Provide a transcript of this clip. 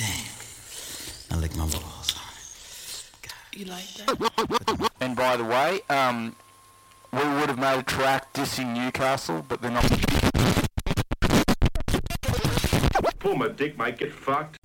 Damn. I lick my balls. God. You like that? And by the way, we would have made a track dissing Newcastle, but they're not. Pull my dick, might get fucked.